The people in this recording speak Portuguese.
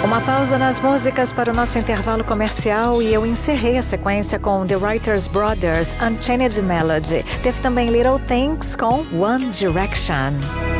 Uma pausa nas músicas para o nosso intervalo comercial e eu encerrei a sequência com The Writers Brothers, Unchained Melody. Teve também Little Things com One Direction.